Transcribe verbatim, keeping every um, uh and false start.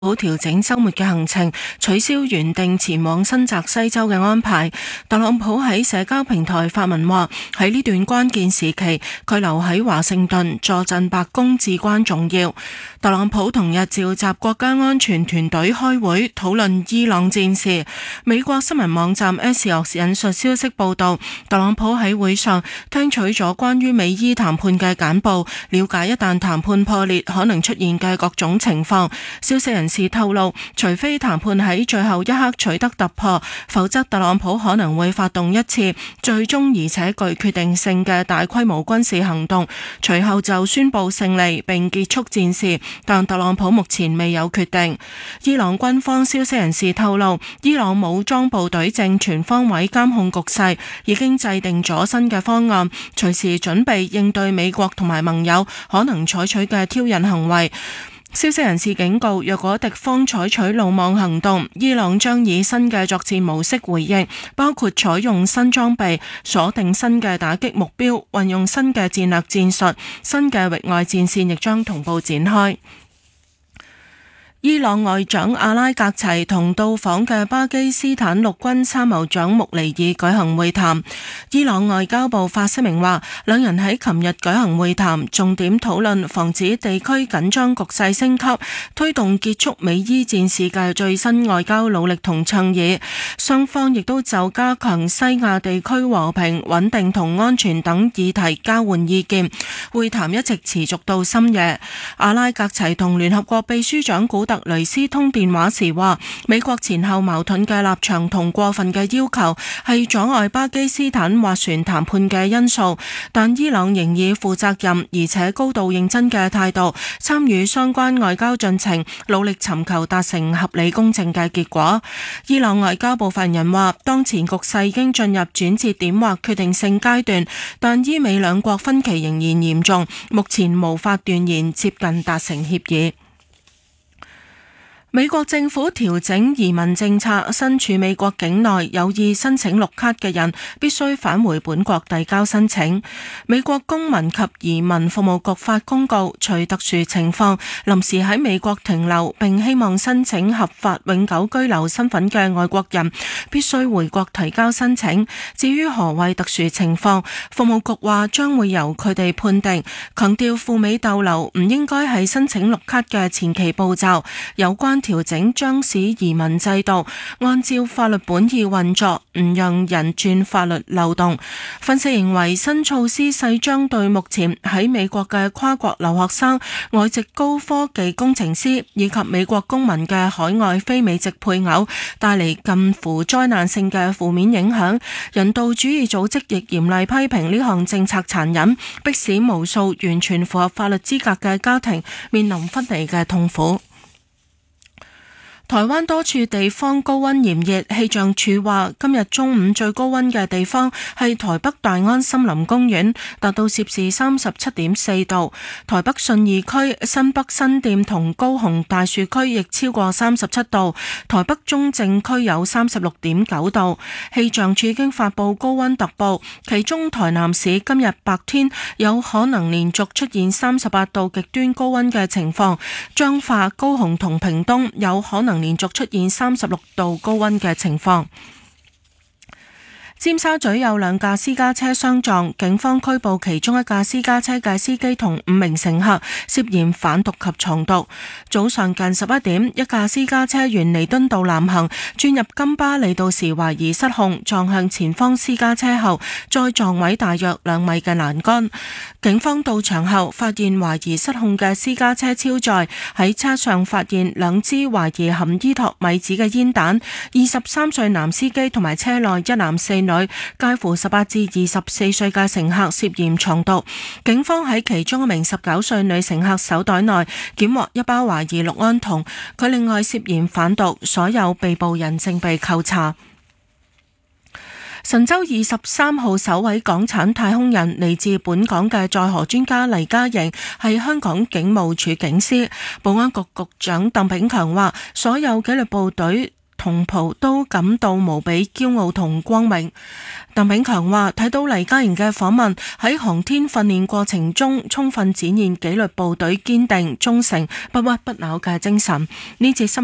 調整週末嘅行程，取消原定前往新澤西州嘅安排。特朗普喺社交平台發文話，喺呢段關鍵時期，佢留喺華盛頓坐鎮白宮至關重要。特朗普同日召集國家安全團隊開會，討論伊朗戰事。美國新聞網站 Axios 引述消息報道，特朗普喺會上聽取咗關於美伊談判嘅簡報，了解一旦談判破裂可能出現嘅各種情況。消息人士透露，除非談判喺最後一刻取得突破，否則特朗普可能會發動一次最終而且具決定性嘅大規模軍事行動，隨後就宣布勝利並結束戰事，但特朗普目前未有決定。伊朗軍方消息人士透露，伊朗武裝部隊正全方位監控局勢，已經制定咗新嘅方案，隨時準備應對美國同埋盟友可能採取嘅挑釁行為。消息人士警告，若果敵方採取魯莽行動，伊朗將以新嘅作戰模式回應，包括採用新裝備、鎖定新嘅打擊目標、運用新嘅戰略戰術，新嘅域外戰線亦將同步展開。伊朗外長阿拉格齊同到訪嘅巴基斯坦陸軍參謀長穆尼爾舉行會談。伊朗外交部發聲明話，兩人喺琴日舉行會談，重點討論防止地區緊張局勢升級，推動結束美伊戰事嘅最新外交努力同倡議。雙方亦都就加強西亞地區和平穩定同安全等議題交換意見。會談一直持續到深夜。阿拉格齊同聯合國秘書長古特雷斯通電話時話，美國前後矛盾嘅立場同過分嘅要求係阻礙巴基斯坦斡旋談判嘅因素，但伊朗仍以負責任而且高度認真嘅態度參與相關外交進程，努力尋求達成合理公正嘅結果。伊朗外交部發言人話，當前局勢已經進入轉折點或決定性階段，但伊美兩國分歧仍然嚴重，目前無法斷言接近達成協議。美國政府調整移民政策，身處美國境內有意申請綠卡嘅人必須返回本國遞交申請。美國公民及移民服務局發公告，除特殊情況臨時喺美國停留並希望申請合法永久居留身份嘅外國人必須回國提交申請。至於何謂特殊情況，服務局話將會由佢哋判定，強調赴美逗留唔應該係申請綠卡嘅前期步驟。有關調整將使移民制度按照法律本意運作，唔讓人鑽法律漏洞。分析認為，新措施勢將對目前喺美國嘅跨國留學生、外籍高科技工程師以及美國公民嘅海外非美籍配偶帶嚟近乎災難性嘅負面影響。人道主義組織亦嚴厲批評呢項政策殘忍，迫使無數完全符合法律資格嘅家庭面臨分離嘅痛苦。台灣多處地方高溫炎熱，氣象署話今日中午最高溫嘅地方係台北大安森林公園，達到攝氏三十七點四度。台北信義區、新北新店同高雄大樹區亦超過三十七度，台北中正區有三十六點九度。氣象署已經發布高溫特報，其中台南市今日白天有可能連續出現三十八度極端高溫嘅情況，彰化、高雄同屏東有可能連續出現三十六度高溫嘅情況。尖沙咀有兩架私家車相撞，警方拘捕其中一架私家車嘅司機同五名乘客，涉嫌販毒及藏毒。早上近十一點，一架私家車沿彌敦道南行，轉入金巴利道時懷疑失控，撞向前方私家車後，再撞毀大約兩米嘅欄杆。警方到場後，發現懷疑失控嘅私家車超載，喺車上發現兩支懷疑含伊托米子嘅煙彈。二十三歲男司機同埋車內一男四女，介乎十八至二十四歲嘅乘客涉嫌藏毒。警方喺其中一名十九歲女乘客手袋內檢獲一包懷疑氯胺酮，佢另外涉嫌販毒，所有被捕人正被扣查。神舟二十三號首位港產太空人嚟自本港嘅載荷專家黎嘉瑩，係香港警務處警司。保安局局長鄧炳強話，所有紀律部隊同袍都感到無比驕傲同光榮。鄧炳強話：睇到黎嘉瑩嘅訪問，喺航天訓練過程中充分展現紀律部隊堅定、忠誠、不屈不撓嘅精神。呢節新